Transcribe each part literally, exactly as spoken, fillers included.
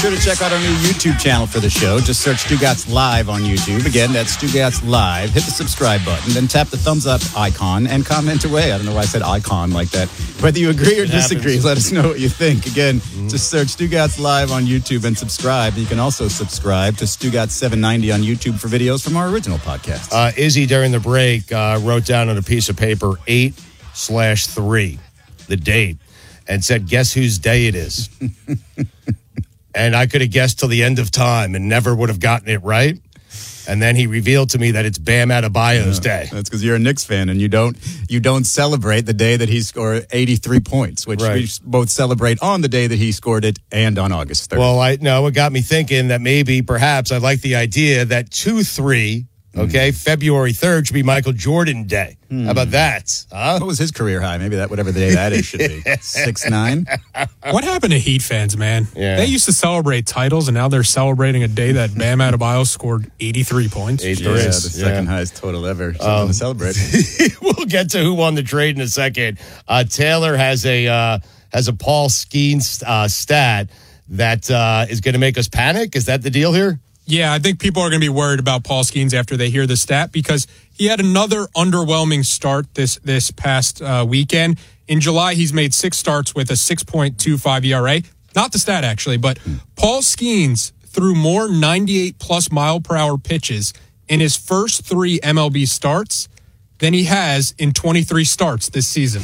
sure to check out our new YouTube channel for the show. Just search Stugotz Live on YouTube. Again, that's Stugotz Live. Hit the subscribe button, then tap the thumbs up icon and comment away. I don't know why I said icon like that. Whether you agree or It disagree, happens. let us know what you think. Again, mm-hmm. just search Stugotz Live on YouTube and subscribe. You can also subscribe to Stugotz seven ninety on YouTube for videos from our original podcast. Uh, Izzy, during the break, uh, wrote down on a piece of paper eight slash three, the date, and said, guess whose day it is? And I could have guessed till the end of time and never would have gotten it right. And then he revealed to me that it's Bam Adebayo's yeah, day. That's because you're a Knicks fan and you don't you don't celebrate the day that he scored eighty-three points, which right. we both celebrate on the day that he scored it and on August third. Well, I no, it got me thinking that maybe, perhaps, I like the idea that two three, okay, mm. February third should be Michael Jordan Day. Mm. How about that? Huh? What was his career high? Maybe that whatever the day that is should be. six nine What happened to Heat fans, man? Yeah. They used to celebrate titles, and now they're celebrating a day that Bam Adebayo scored eighty-three points. Yeah, the second yeah. highest total ever. Something um, to celebrate. We'll get to who won the trade in a second. Uh, Taylor has a uh, has a Paul Skeens uh, stat that uh, is going to make us panic. Is that the deal here? Yeah, I think people are going to be worried about Paul Skeens after they hear the stat because he had another underwhelming start this this past uh, weekend. In July, he's made six starts with a six point two five E R A. Not the stat, actually, but Paul Skeens threw more ninety-eight plus mile per hour pitches in his first three M L B starts than he has in twenty-three starts this season.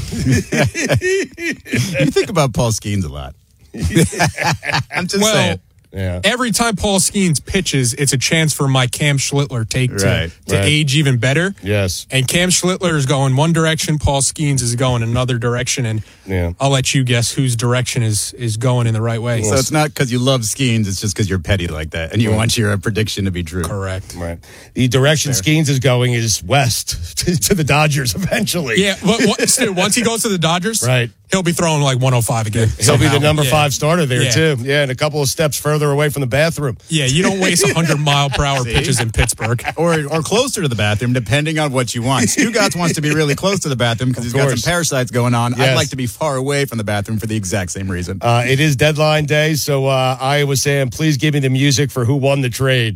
You think about Paul Skeens a lot. I'm just well, saying. Yeah. Every time Paul Skeens pitches, it's a chance for my Cam Schlittler take to, right, to right. age even better. Yes. And Cam Schlittler is going one direction, Paul Skeens is going another direction, and yeah. I'll let you guess whose direction is, is going in the right way. So it's not because you love Skeens, it's just because you're petty like that, and you right. want your uh, prediction to be true. Correct. Right. The direction Skeens is going is west to, to the Dodgers eventually. Yeah, but what, once he goes to the Dodgers, right. he'll be throwing like one oh five again. He'll somehow. be the number yeah. five starter there, yeah. too. Yeah, and a couple of steps further away from the bathroom. Yeah, you don't waste one hundred mile per hour pitches in Pittsburgh. Or or closer to the bathroom, depending on what you want. Stugotz wants to be really close to the bathroom because he's got some parasites going on. Yes. I'd like to be far away from the bathroom for the exact same reason. Uh, it is deadline day, so uh, I was saying, please give me the music for who won the trade.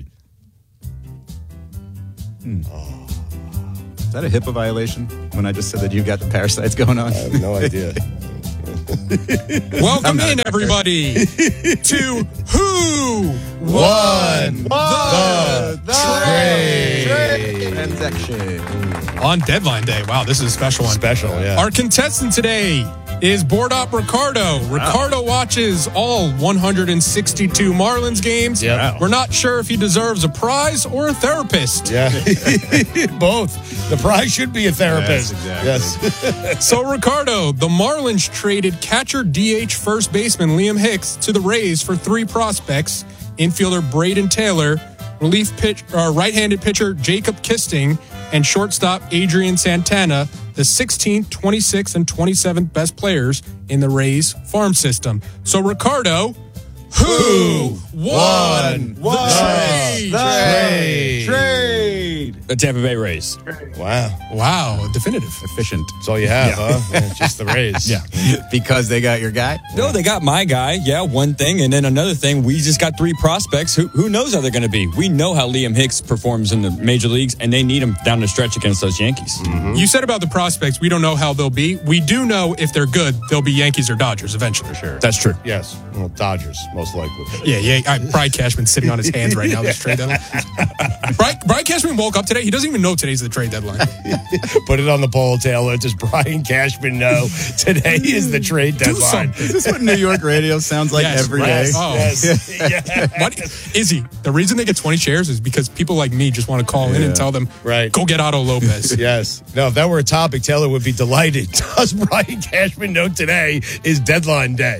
Hmm. Oh. Is that a HIPAA violation when I just said that you got the parasites going on? I have no idea. Welcome in, everybody, to Who Won the, the Trade. trade Transaction. On deadline day. Wow, this is a special one. Special, yeah. Our contestant today is Board Op Ricardo. Ricardo wow. watches all one hundred sixty-two Marlins games. Yeah. We're not sure if he deserves a prize or a therapist. Yeah. Both. The prize should be a therapist. Yes, exactly. Yes. So, Ricardo, the Marlins traded catcher D H first baseman Liam Hicks to the Rays for three prospects: infielder Braden Taylor, relief pitch, uh, right-handed pitcher Jacob Kisting, and shortstop Adrian Santana, the sixteenth, twenty-sixth, and twenty-seventh best players in the Rays farm system. So, Ricardo, who won the trade? The trade. The Tampa Bay Rays. Wow. Wow, definitive. Efficient. That's all you have, huh? Yeah, just the Rays. Yeah. Because they got your guy? No, they got my guy. Yeah, one thing. And then another thing, we just got three prospects. Who who knows how they're going to be? We know how Liam Hicks performs in the major leagues, and they need him down the stretch against those Yankees. Mm-hmm. You said about the prospects, we don't know how they'll be. We do know if they're good, they'll be Yankees or Dodgers eventually. For sure. That's true. Yes. Well, Dodgers, most likely. Yeah, yeah. I, Brian Cashman's sitting on his hands right now. This trade deadline. Brian, Brian Cashman woke up today. He doesn't even know today's the trade deadline. Put it on the poll, Taylor. Does Brian Cashman know today is the trade deadline? Is this what New York radio sounds like Yes, every right. day? Oh. Yes. Yeah. What, Izzy, the reason they get twenty shares is because people like me just want to call in Yeah. and tell them, Right. go get Otto Lopez. Yes. No, if that were a topic, Taylor would be delighted. Does Brian Cashman know today is deadline day?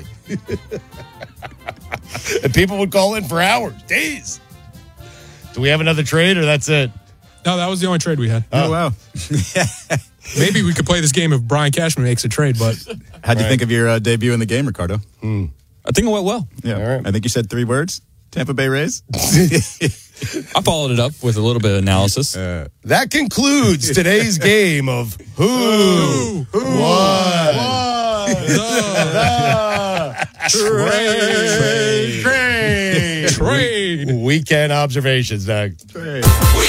And people would call in for hours, days. Do we have another trade or that's it? No, that was the only trade we had. Oh, wow. Maybe we could play this game if Brian Cashman makes a trade, but How'd you Right. think of your uh, debut in the game, Ricardo? Hmm. I think it went well. Yeah. All right. I think you said three words. Tampa Bay Rays. I followed it up with a little bit of analysis. Uh, That concludes today's game of Who, Who Won the the Trade. trade. Trade. Weekend observations next. Trade.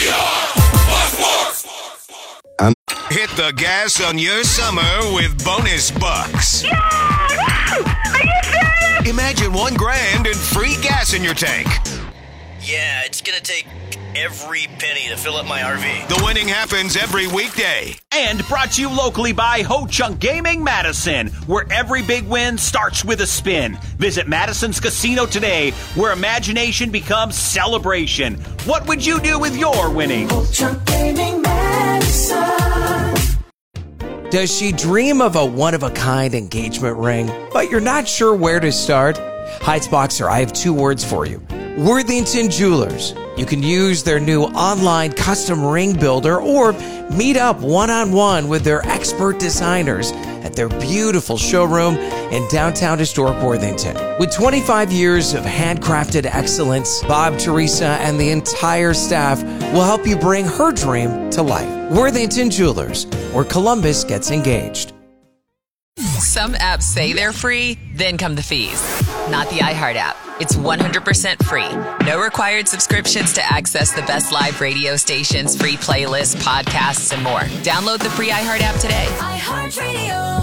Hit the gas on your summer with bonus bucks. Are you serious? Imagine one grand and free gas in your tank. Yeah, it's gonna take every penny to fill up my R V. The winning happens every weekday. And brought to you locally by Ho Chunk Gaming Madison, where every big win starts with a spin. Visit Madison's Casino today, where imagination becomes celebration. What would you do with your winning? Ho Chunk Gaming Madison. Does she dream of a one-of-a-kind engagement ring, but you're not sure where to start? Heights Boxer, I have two words for you. Worthington Jewelers. You can use their new online custom ring builder or meet up one-on-one with their expert designers at their beautiful showroom in downtown historic Worthington. With twenty-five years of handcrafted excellence, Bob, Teresa, and the entire staff will help you bring her dream to life. Worthington Jewelers, where Columbus gets engaged. Some apps say they're free, then come the fees. Not the iHeart app. It's one hundred percent free. No required subscriptions to access the best live radio stations, free playlists, podcasts, and more. Download the free iHeart app today. iHeartRadio.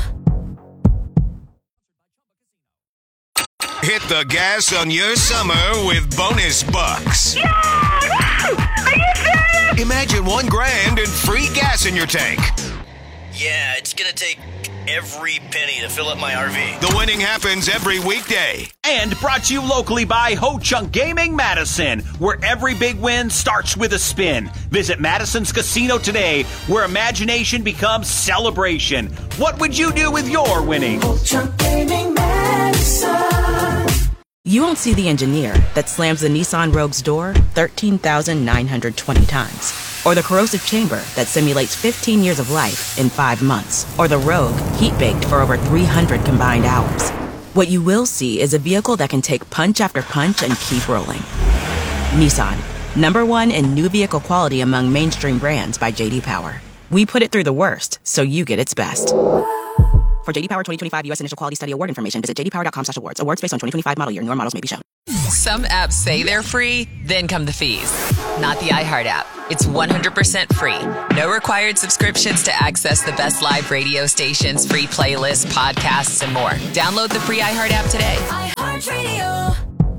Hit the gas on your summer with bonus bucks. Are you serious? Imagine one grand and free gas in your tank. Yeah, it's gonna take every penny to fill up my R V. The winning happens every weekday. And brought to you locally by Ho Chunk Gaming Madison, where every big win starts with a spin. Visit Madison's Casino today, where imagination becomes celebration. What would you do with your winning? Ho Chunk Gaming Madison. You won't see the engineer that slams the Nissan Rogue's door thirteen thousand nine hundred twenty times. Or the corrosive chamber that simulates fifteen years of life in five months. Or the Rogue heat-baked for over three hundred combined hours. What you will see is a vehicle that can take punch after punch and keep rolling. Nissan, number one in new vehicle quality among mainstream brands by J D Power. We put it through the worst, so you get its best. For J D Power twenty twenty-five U S Initial Quality Study Award information, visit j d power dot com slash awards. Awards based on twenty twenty-five model year. Newer models may be shown. Some apps say they're free, then come the fees. Not the iHeart app. It's one hundred percent free. No required subscriptions to access the best live radio stations, free playlists, podcasts, and more. Download the free iHeart app today. iHeartRadio.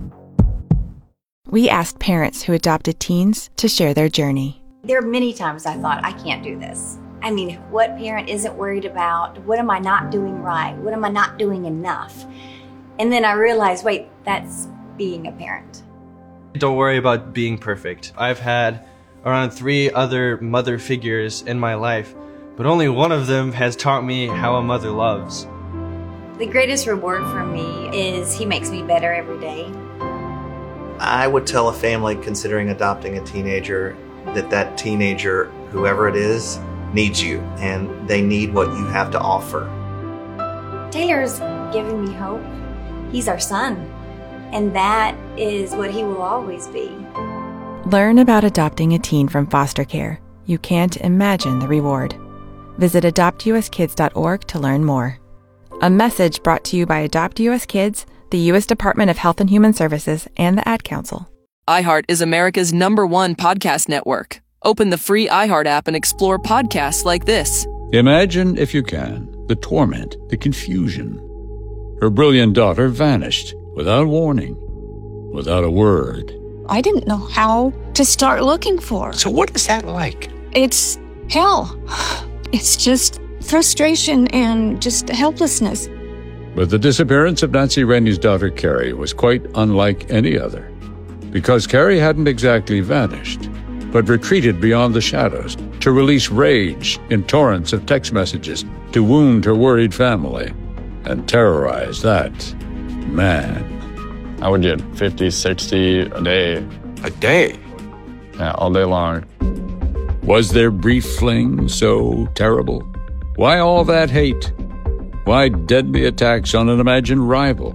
We asked parents who adopted teens to share their journey. There are many times I thought, I can't do this. I mean, what parent isn't worried about, what am I not doing right? What am I not doing enough? And then I realized, wait, that's being a parent. Don't worry about being perfect. I've had around three other mother figures in my life, but only one of them has taught me how a mother loves. The greatest reward for me is he makes me better every day. I would tell a family considering adopting a teenager that that teenager, whoever it is, needs you, and they need what you have to offer. Taylor's giving me hope. He's our son, and that is what he will always be. Learn about adopting a teen from foster care. You can't imagine the reward. Visit adopt u s kids dot org to learn more. A message brought to you by Adopt U S Kids, the U S Department of Health and Human Services, and the Ad Council. iHeart is America's number one podcast network. Open the free iHeart app and explore podcasts like this. Imagine, if you can, the torment, the confusion. Her brilliant daughter vanished without warning, without a word. I didn't know how to start looking for her. So what is that like? It's hell. It's just frustration and just helplessness. But the disappearance of Nancy Rennie's daughter, Carrie, was quite unlike any other. Because Carrie hadn't exactly vanished, but retreated beyond the shadows to release rage in torrents of text messages to wound her worried family and terrorize that man. I would get fifty, sixty a day. A day? Yeah, all day long. Was their brief fling so terrible? Why all that hate? Why deadly attacks on an imagined rival?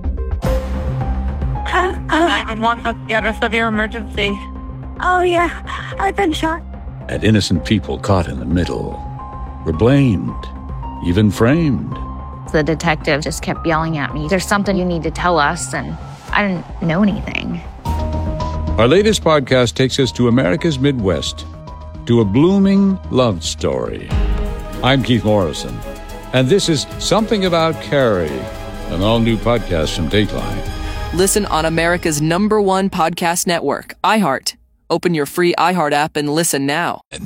nine one one, let's get a severe emergency. Oh, yeah, I've been shot. And innocent people caught in the middle were blamed, even framed. The detective just kept yelling at me, there's something you need to tell us, and I didn't know anything. Our latest podcast takes us to America's Midwest, to a blooming love story. I'm Keith Morrison, and this is Something About Carrie, an all-new podcast from Dateline. Listen on America's number one podcast network, iHeart. Open your free iHeart app and listen now. And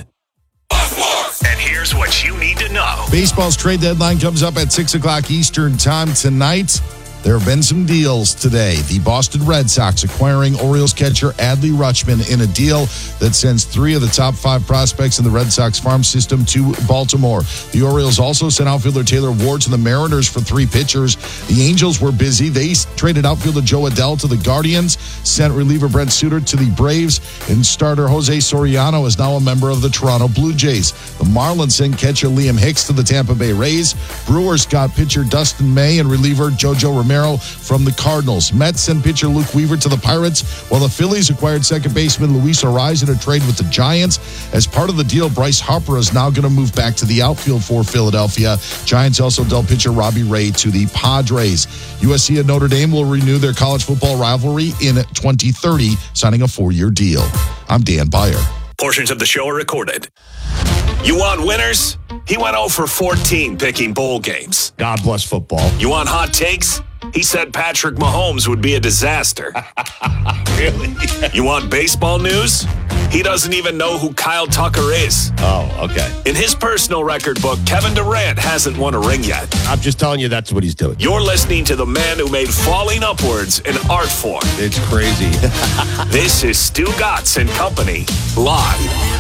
here's what you need to know. Baseball's trade deadline comes up at six o'clock Eastern time tonight. There have been some deals today. The Boston Red Sox acquiring Orioles catcher Adley Rutschman in a deal that sends three of the top five prospects in the Red Sox farm system to Baltimore. The Orioles also sent outfielder Taylor Ward to the Mariners for three pitchers. The Angels were busy. They traded outfielder Joe Adell to the Guardians, sent reliever Brent Suter to the Braves, and starter Jose Soriano is now a member of the Toronto Blue Jays. The Marlins sent catcher Liam Hicks to the Tampa Bay Rays. Brewers got pitcher Dustin May and reliever JoJo Romero from the Cardinals. Mets sent pitcher Luke Weaver to the Pirates, while the Phillies acquired second baseman Luis Arraez in a trade with the Giants. As part of the deal, Bryce Harper is now going to move back to the outfield for Philadelphia. Giants also dealt pitcher Robbie Ray to the Padres. U S C and Notre Dame will renew their college football rivalry in twenty thirty, signing a four-year deal. I'm Dan Byer. Portions of the show are recorded. You want winners? He went oh for fourteen picking bowl games. God bless football. You want hot takes? He said Patrick Mahomes would be a disaster. Really? You want baseball news? He doesn't even know who Kyle Tucker is. Oh, okay. In his personal record book, Kevin Durant hasn't won a ring yet. I'm just telling you that's what he's doing. You're listening to the man who made falling upwards an art form. It's crazy. This is Stu Gatz and Company, live.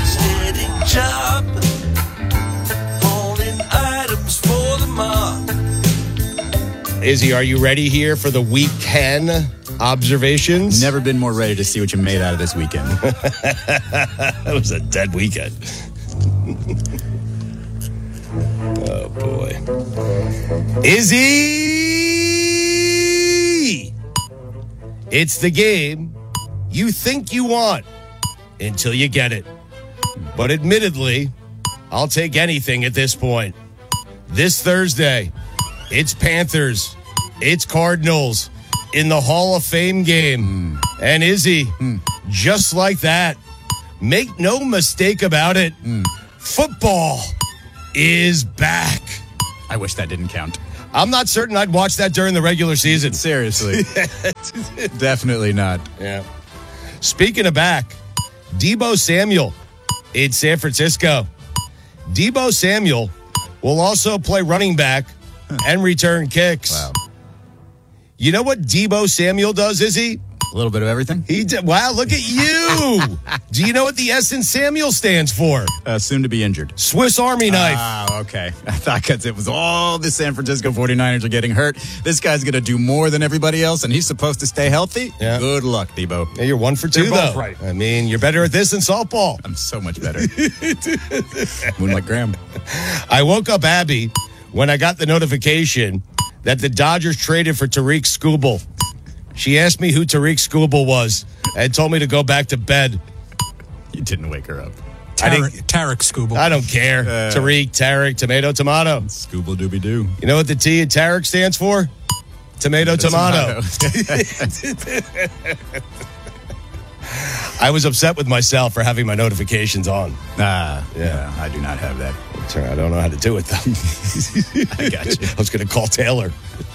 Job, holding items for the mob. Izzy, are you ready here for the week ten observations? Never been more ready to see what you made out of this weekend. That was a dead weekend. Oh, boy. Izzy! It's the game you think you want until you get it. But admittedly, I'll take anything at this point. This Thursday, it's Panthers, it's Cardinals in the Hall of Fame game. Mm. And Izzy, mm. just like that, make no mistake about it, mm. football is back. I wish that didn't count. I'm not certain I'd watch that during the regular season. Seriously. Definitely not. Yeah. Speaking of back, Deebo Samuel in San Francisco. Deebo Samuel will also play running back and return kicks. Wow. You know what Deebo Samuel does, is he? A little bit of everything. He did. Wow, look at you. Do you know what the S in Samuel stands for? Uh, soon to be injured. Swiss Army knife. Ah, okay. I thought because it was all the San Francisco forty-niners are getting hurt. This guy's going to do more than everybody else, and he's supposed to stay healthy. Yeah. Good luck, Deebo. Yeah, you're one for two, They're both though. right. I mean, you're better at this than softball. I'm so much better. Moonlight Graham. I woke up Abby when I got the notification that the Dodgers traded for Tariq Skubal. She asked me who Tariq Skubal was and told me to go back to bed. You didn't wake her up. Tarek, Tarek Skubal. I don't care. Uh, Tariq, Tarek, tomato, tomato. Skubal dooby doo. You know what the T in Tarek stands for? Tomato, tomato. tomato. I was upset with myself for having my notifications on. Ah, yeah. yeah I do not have that. I don't know how to do it, though. I got you. I was going to call Taylor.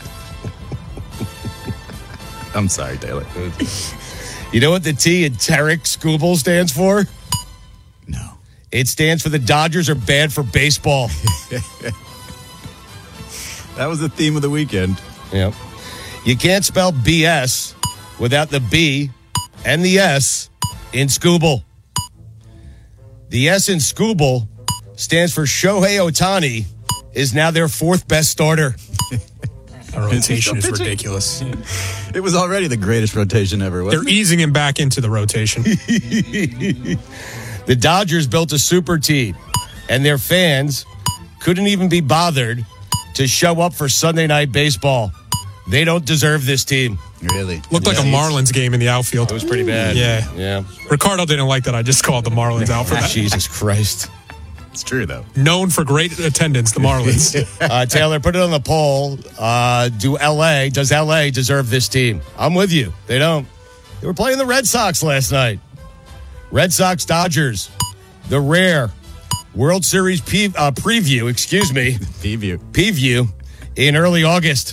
I'm sorry, Taylor. You know what the T in Tarek Skubal stands for? No. It stands for the Dodgers are bad for baseball. That was the theme of the weekend. Yep. You can't spell B S without the B and the S in Skubal. The S in Skubal stands for Shohei Ohtani is now their fourth best starter. Our rotation is ridiculous. It was already the greatest rotation ever. They're it? easing him back into the rotation. The Dodgers built a super team, and their fans couldn't even be bothered to show up for Sunday Night Baseball. They don't deserve this team. Really? Looked yeah. like a Marlins game in the outfield. It was pretty bad. Yeah. Yeah. Ricardo didn't like that I just called the Marlins out for that. Jesus Christ. It's true, though. Known for great attendance, the Marlins. uh, Taylor, put it on the poll. Uh, do L A, does L A deserve this team? I'm with you. They don't. They were playing the Red Sox last night. Red Sox Dodgers, the rare World Series pe- uh, preview, excuse me. Preview. Preview in early August.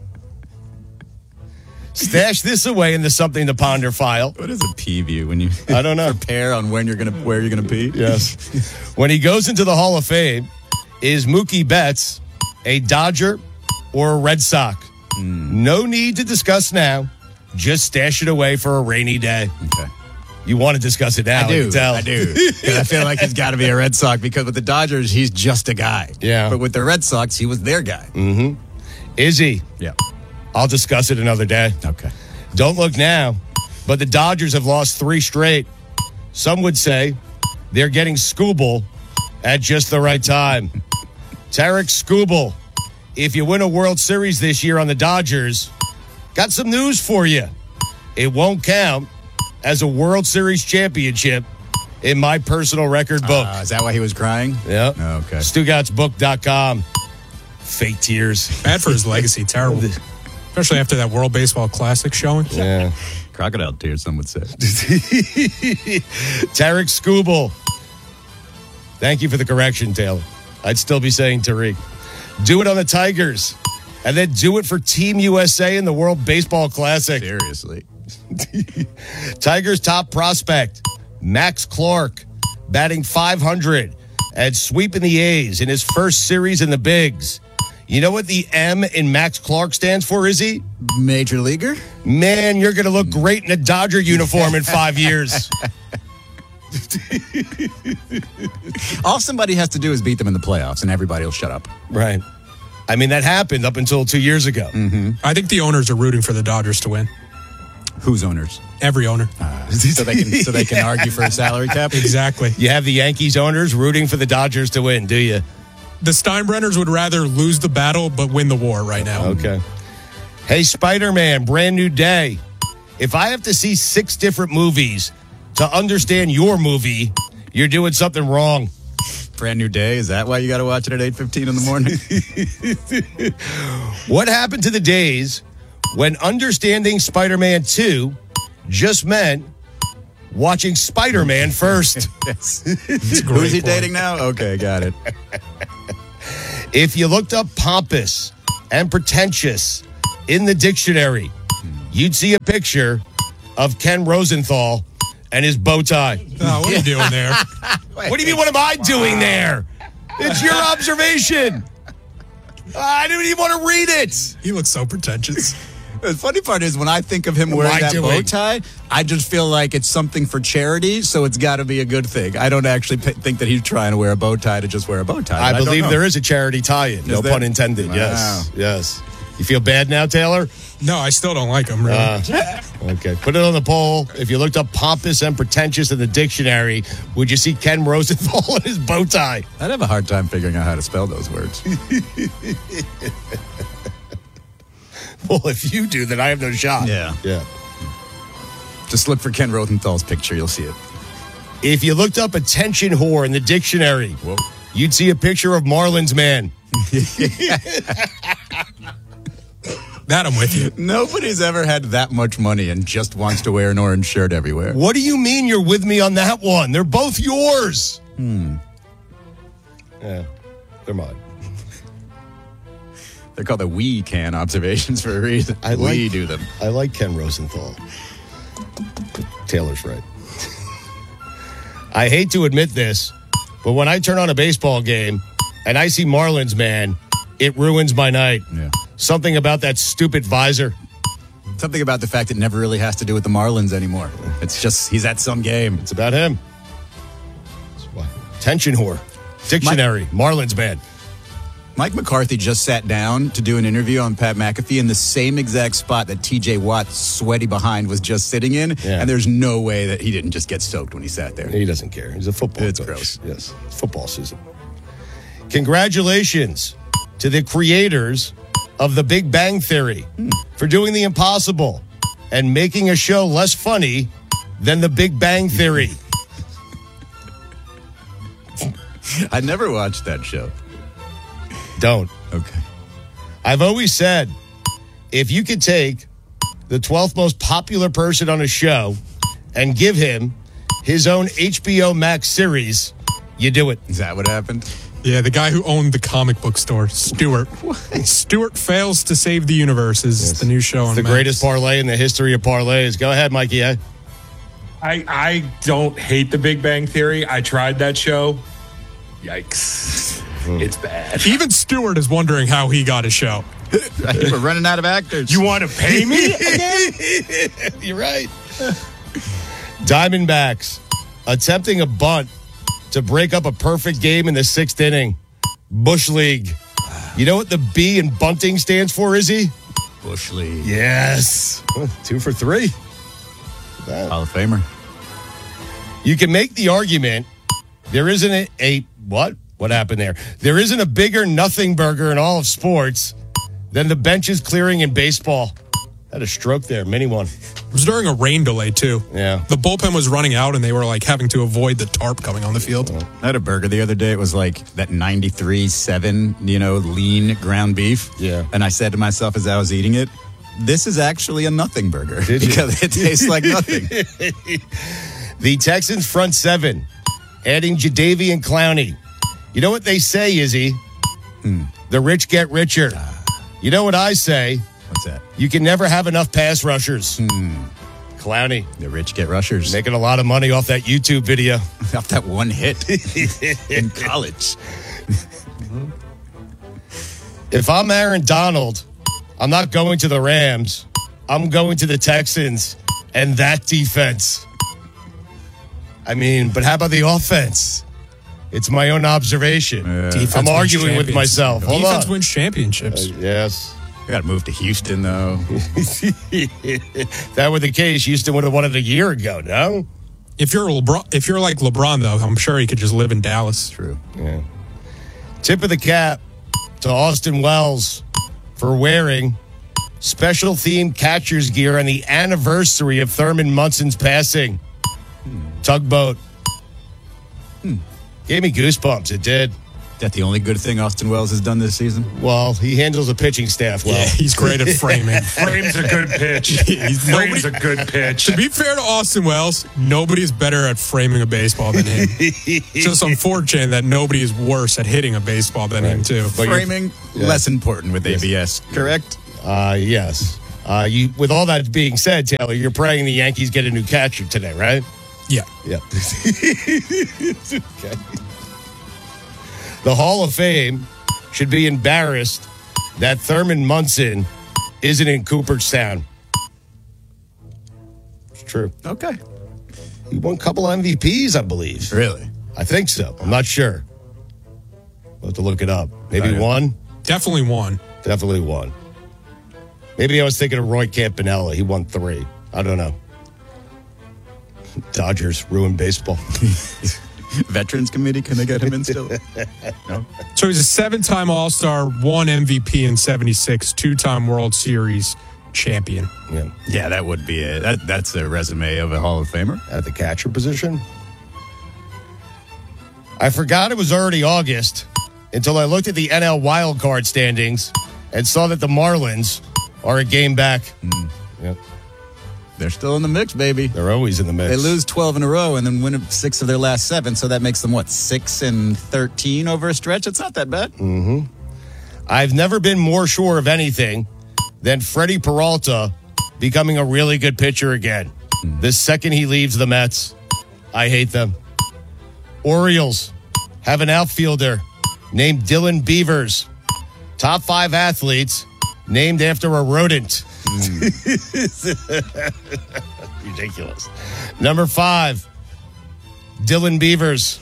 Stash this away in the something to ponder file. What is a preview when you I don't know. prepare on when you're gonna where you're gonna pee? Yes. When he goes into the Hall of Fame, is Mookie Betts a Dodger or a Red Sox? Mm. No need to discuss now. Just stash it away for a rainy day. Okay. You want to discuss it now? I do. can tell. I do. 'Cause I feel like he's got to be a Red Sox because with the Dodgers, he's just a guy. Yeah. But with the Red Sox, he was their guy. Mm-hmm. Is he? Yeah. I'll discuss it another day. Okay. Don't look now, but the Dodgers have lost three straight. Some would say they're getting Scooble at just the right time. Tarek Scooble, if you win a World Series this year on the Dodgers, got some news for you. It won't count as a World Series championship in my personal record book. Uh, is that why he was crying? Yep. Oh, okay. Stugatz book dot com. Fake tears. Bad for his legacy. Terrible. Especially after that World Baseball Classic showing. Yeah. Crocodile tears, some would say. Tarek Scooble. Thank you for the correction, Taylor. I'd still be saying Tariq. Do it on the Tigers. And then do it for Team U S A in the World Baseball Classic. Seriously. Tigers' top prospect, Max Clark, batting five hundred and sweeping the A's in his first series in the Bigs. You know what the M in Max Clark stands for, is he? Major leaguer? Man, you're going to look great in a Dodger uniform in five years. All somebody has to do is beat them in the playoffs, and everybody will shut up. Right. I mean, that happened up until two years ago. Mm-hmm. I think the owners are rooting for the Dodgers to win. Whose owners? Every owner. Uh, so they can so they can argue for a salary cap? Exactly. You have the Yankees owners rooting for the Dodgers to win, do you? The Steinbrenners would rather lose the battle but win the war right now. Okay. Hey, Spider-Man, brand new day. If I have to see six different movies to understand your movie, you're doing something wrong. Brand new day. Is that why you got to watch it at eight fifteen in the morning? What happened to the days when understanding Spider-Man two just meant watching Spider-Man first? Yes. Who's he dating now? Okay, got it. If you looked up pompous and pretentious in the dictionary, you'd see a picture of Ken Rosenthal and his bow tie. Oh, what are you doing there? What do you mean, what am I doing there? It's your observation. I didn't even want to read it. He looks so pretentious. The funny part is when I think of him What wearing am I that bow doing? tie, I just feel like it's something for charity, so it's got to be a good thing. I don't actually p- think that he's trying to wear a bow tie to just wear a bow tie. I don't believe know. there is a charity tie-in. No there? pun intended. Wow. Yes. Yes. You feel bad now, Taylor? No, I still don't like him, really. Uh, okay. Put it on the poll. If you looked up pompous and pretentious in the dictionary, would you see Ken Rosenthal and his bow tie? I'd have a hard time figuring out how to spell those words. Well, if you do, then I have no shot. Yeah. Yeah. Just look for Ken Rosenthal's picture. You'll see it. If you looked up attention whore in the dictionary, Whoa. you'd see a picture of Marlins Man. That I'm with you. Nobody's ever had that much money and just wants to wear an orange shirt everywhere. What do you mean you're with me on that one? They're both yours. Hmm. Yeah, they're mine. They're called the we can observations for a reason. I we like, do them. I like Ken Rosenthal. Taylor's right. I hate to admit this, but when I turn on a baseball game and I see Marlins Man, it ruins my night. Yeah. Something about that stupid visor. Something about the fact it never really has to do with the Marlins anymore. It's just he's at some game. It's about him. Tension whore. Dictionary. Marlins Man. Mike McCarthy just sat down to do an interview on Pat McAfee in the same exact spot that T J Watt's sweaty behind was just sitting in. Yeah. And there's no way that he didn't just get soaked when he sat there. He doesn't care. He's a football It's coach. gross. Yes. It's football season. Congratulations to the creators of The Big Bang Theory hmm. for doing the impossible and making a show less funny than The Big Bang Theory. I never watched that show. Don't. Okay. I've always said, if you could take the twelfth most popular person on a show and give him his own H B O Max series, you do it. Is that what happened? Yeah, the guy who owned the comic book store, Stewart. Stewart Fails to Save the Universe is yes. the new show on It's the Max. greatest parlay in the history of parlays. Go ahead, Mikey. Eh? I, I don't hate The Big Bang Theory. I tried that show. Yikes. It's bad. Even Stewart is wondering how he got a show. We're running out of actors. You want to pay me again? You're right. Diamondbacks attempting a bunt to break up a perfect game in the sixth inning. Bush League. You know what the B in bunting stands for, Izzy? Bush League. Yes. Two for three. Hall of Famer. You can make the argument there isn't a, a what? What happened there? There isn't a bigger nothing burger in all of sports than the benches clearing in baseball. Had a stroke there, mini one. It was during a rain delay, too. Yeah. The bullpen was running out, and they were, like, having to avoid the tarp coming on the field. I had a burger the other day. It was like that ninety-three seven, you know, lean ground beef. Yeah. And I said to myself as I was eating it, this is actually a nothing burger. Did you? Because it tastes like nothing. The Texans front seven, adding Jadeveon Clowney. You know what they say, Izzy? Hmm. The rich get richer. You know what I say? What's that? You can never have enough pass rushers. Hmm. Clowney. The rich get rushers. Making a lot of money off that YouTube video. Off that one hit in college. If I'm Aaron Donald, I'm not going to the Rams. I'm going to the Texans and that defense. I mean, but how about the offense? It's my own obseration. Uh, I'm arguing with myself. Hold Defense on. wins championships. Uh, yes. We got to move to Houston, though. If that were the case, Houston would have won it a year ago, no? If you're LeBron, if you're like LeBron, though, I'm sure he could just live in Dallas. True. Yeah. Tip of the cap to Austin Wells for wearing special themed catcher's gear on the anniversary of Thurman Munson's passing. Hmm. Tugboat. Hmm. Gave me goosebumps. It did. That the only good thing Austin Wells has done this season? Well, he handles the pitching staff well. Yeah, he's great at framing. Frame's a good pitch. Frame's a good pitch. To be fair to Austin Wells, nobody's better at framing a baseball than him. It's just unfortunate that nobody is worse at hitting a baseball than right. him, too. But framing, yeah. less important with yes. A B S, correct? Uh, yes. Uh, you. With all that being said, Taylor, you're praying the Yankees get a new catcher today, right? Yeah. Yeah. Okay. The Hall of Fame should be embarrassed that Thurman Munson isn't in Cooperstown. It's true. Okay. He won a couple M V Ps, I believe. Really? I think so. I'm not sure. We'll have to look it up. Maybe Okay. one? Definitely one. Definitely one. Maybe I was thinking of Roy Campanella. He won three. I don't know. Dodgers ruined baseball. Veterans Committee, can they get him in still? No. So he's a seven-time All-Star, one M V P in seventy-six, two-time World Series champion. Yeah, yeah, that would be it. That, that's the resume of a Hall of Famer. At the catcher position? I forgot it was already August until I looked at the N L wildcard standings and saw that the Marlins are a game back. Mm. Yep. They're still in the mix, baby. They're always in the mix. They lose twelve in a row and then win six of their last seven, so that makes them, what, six and thirteen over a stretch? It's not that bad. Mm-hmm. I've never been more sure of anything than Freddie Peralta becoming a really good pitcher again. Mm. The second he leaves the Mets, I hate them. Orioles have an outfielder named Dylan Beavers. Top five athletes named after a rodent. Mm. Ridiculous. Number five, Dylan Beavers.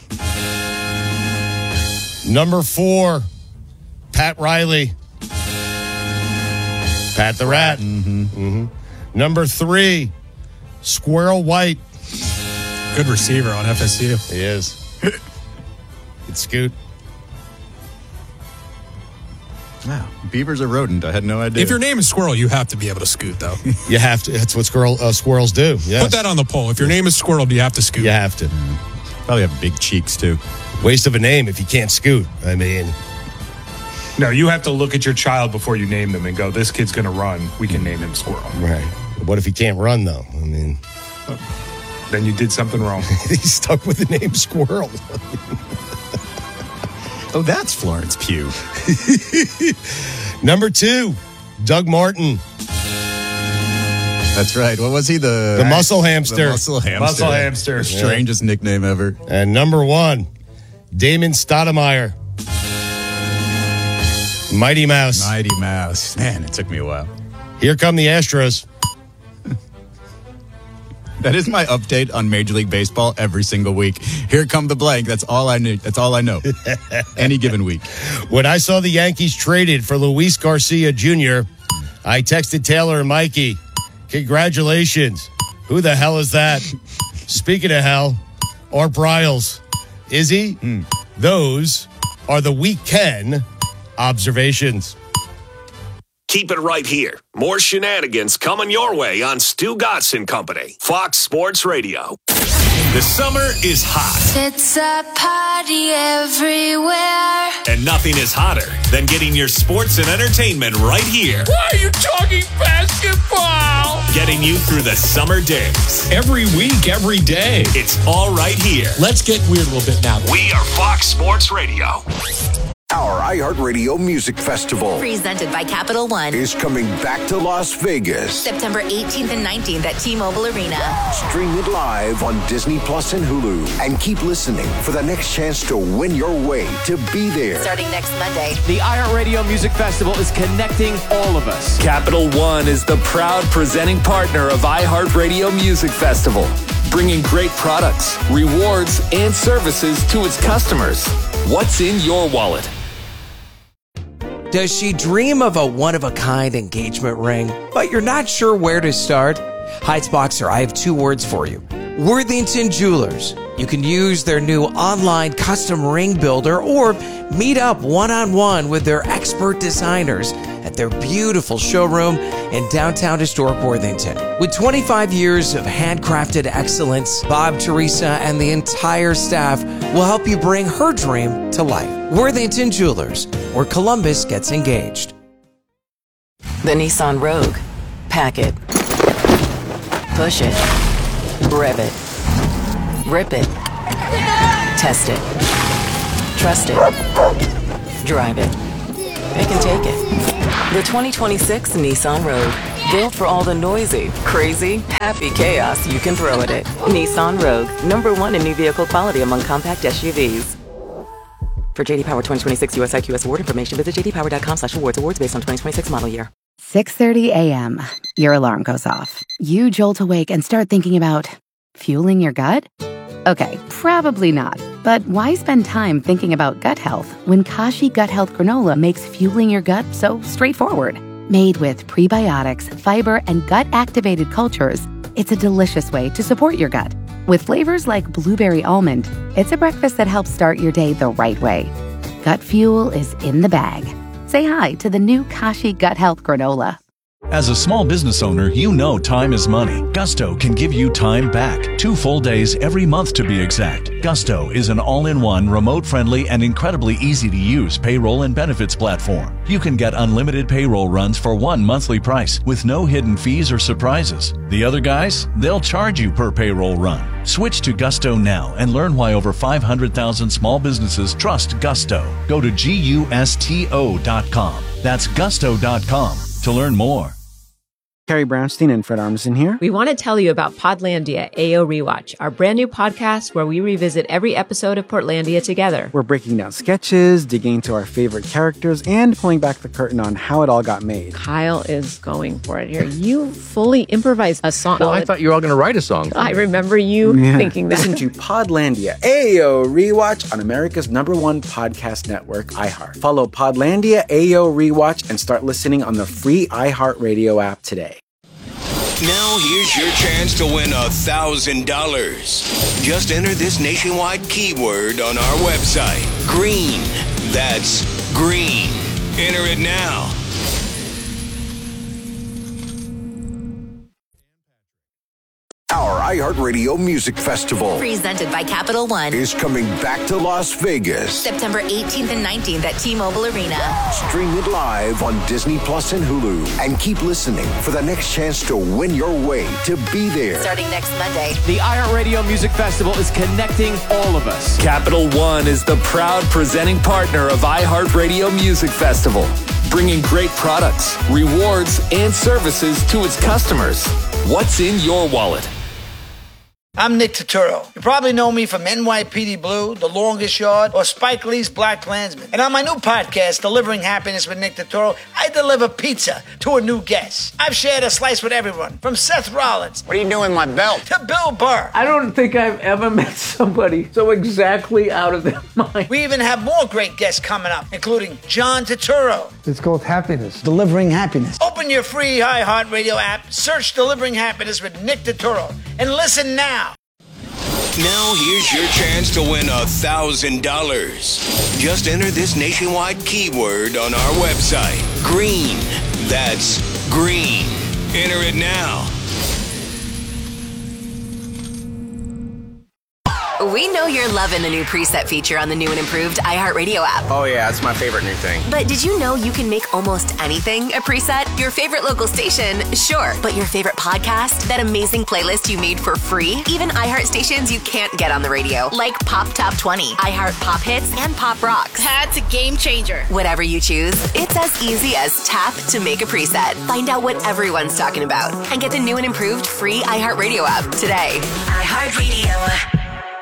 Number four, Pat Riley. Pat the Rat. Mm-hmm. Mm-hmm. Number three, Squirrel White. Good receiver on F S U. He is. It's Scoot. Wow. Beaver's a rodent. I had no idea. If your name is Squirrel, you have to be able to scoot, though. You have to. That's what squirrel, uh, squirrels do. Yes. Put that on the poll. If your name is Squirrel, do you have to scoot? You have to. Mm. Probably have big cheeks, too. Waste of a name if you can't scoot. I mean... No, you have to look at your child before you name them and go, this kid's going to run. We can name him Squirrel. Right. What if he can't run, though? I mean, then you did something wrong. He's stuck with the name Squirrel. Oh, that's Florence Pugh. Number two, Doug Martin. That's right. What was he? The The muscle hamster. The muscle hamster. Muscle hamster. The strangest nickname ever. And number one, Damon Stoudemire. Mighty Mouse. Mighty Mouse. Man, it took me a while. Here come the Astros. That is my update on Major League Baseball every single week. Here come the blank. That's all I knew. That's all I know. Any given week. When I saw the Yankees traded for Luis Garcia Junior, I texted Taylor and Mikey, congratulations. Who the hell is that? Speaking of hell, Art Briles. Is he? Mm. Those are the weekend observations. Keep it right here. More shenanigans coming your way on Stu Gatz and Company, Fox Sports Radio. The summer is hot, It's a party everywhere. and nothing is hotter than getting your sports and entertainment right here. Why are you talking basketball? Getting you through the summer days. Every week, every day. It's all right here. Let's get weird a little bit now. We are Fox Sports Radio. Our iHeartRadio Music Festival Presented by Capital One. is coming back to Las Vegas. September eighteenth and nineteenth at T-Mobile Arena. Stream it live on Disney Plus and Hulu. And keep listening for the next chance to win your way to be there. Starting next Monday. The iHeartRadio Music Festival is connecting all of us. Capital One is the proud presenting partner of iHeartRadio Music Festival, bringing great products, rewards, and services to its customers. What's in your wallet? Does she dream of a one-of-a-kind engagement ring, but you're not sure where to start? Heights-Boxer, I have two words for you. Worthington Jewelers. You can use their new online custom ring builder or meet up one-on-one with their expert designers at their beautiful showroom in downtown historic Worthington. With twenty-five years of handcrafted excellence, Bob, Teresa, and the entire staff will help you bring her dream to life. Worthington Jewelers, where Columbus gets engaged. The Nissan Rogue. Pack it. Push it. Rev it. Rip it. Test it. Trust it. Drive it. They can take it. The twenty twenty-six Nissan Rogue. Built for all the noisy, crazy, happy chaos you can throw at it. Nissan Rogue. Number one in new vehicle quality among compact S U Vs. For J D Power twenty twenty-six U S I Q S award information, visit j d power dot com slash awards. Awards based on twenty twenty-six model year. six thirty a.m. Your alarm goes off. You jolt awake and start thinking about fueling your gut? Okay, probably not. But why spend time thinking about gut health when Kashi Gut Health Granola makes fueling your gut so straightforward? Made with prebiotics, fiber, and gut-activated cultures, it's a delicious way to support your gut. With flavors like blueberry almond, it's a breakfast that helps start your day the right way. Gut fuel is in the bag. Say hi to the new Kashi Gut Health Granola. As a small business owner, you know time is money. Gusto can give you time back. Two full days every month to be exact. Gusto is an all-in-one, remote-friendly, and incredibly easy-to-use payroll and benefits platform. You can get unlimited payroll runs for one monthly price with no hidden fees or surprises. The other guys, they'll charge you per payroll run. Switch to Gusto now and learn why over five hundred thousand small businesses trust Gusto. Go to gusto dot com. That's gusto dot com to learn more. Carrie Brownstein and Fred Armisen here. We want to tell you about Podlandia A O Rewatch, our brand new podcast where we revisit every episode of Portlandia together. We're breaking down sketches, digging into our favorite characters, and pulling back the curtain on how it all got made. Kyle is going for it here. You fully improvised a song. Well, I thought you were all going to write a song. I remember you Yeah. thinking that. Listen to Podlandia A O Rewatch on America's number one podcast network, iHeart. Follow Podlandia A O Rewatch and start listening on the free iHeartRadio app today. Now here's your chance to win a thousand dollars. Just enter this nationwide keyword on our website. Green. That's green. Enter it now. Our iHeart iHeartRadio Music Festival Presented by Capital One. is coming back to Las Vegas. September eighteenth and nineteenth at T-Mobile Arena. Stream it live on Disney Plus and Hulu. And keep listening for the next chance to win your way to be there. Starting next Monday. The iHeartRadio Music Festival is connecting all of us. Capital One is the proud presenting partner of iHeartRadio Music Festival, bringing great products, rewards, and services to its customers. What's in your wallet? I'm Nick Turturro. You probably know me from N Y P D Blue, The Longest Yard, or Spike Lee's Black Klansman. And on my new podcast, Delivering Happiness with Nick Turturro, I deliver pizza to a new guest. I've shared a slice with everyone, from Seth Rollins. What are you doing with my belt? To Bill Burr. I don't think I've ever met somebody so exactly out of their mind. We even have more great guests coming up, including John Turturro. It's called happiness. Delivering happiness. Open your free iHeartRadio app, search Delivering Happiness with Nick Turturro, and listen now. Now here's your chance to win a thousand dollars. Just enter this nationwide keyword on our website. Green. That's green. Enter it now. We know you're loving the new preset feature on the new and improved iHeartRadio app. Oh, yeah, it's my favorite new thing. But did you know you can make almost anything a preset? Your favorite local station, sure. But your favorite podcast? That amazing playlist you made for free? Even iHeart stations you can't get on the radio, like Pop Top twenty, iHeart Pop Hits, and Pop Rocks. That's a game changer. Whatever you choose, it's as easy as tap to make a preset. Find out what everyone's talking about and get the new and improved free iHeartRadio app today. iHeartRadio.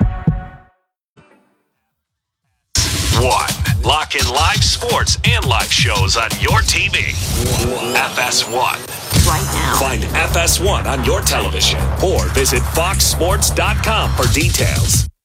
One. Lock in live sports and live shows on your T V. F S one. Right now. Find F S one on your television or visit fox sports dot com for details.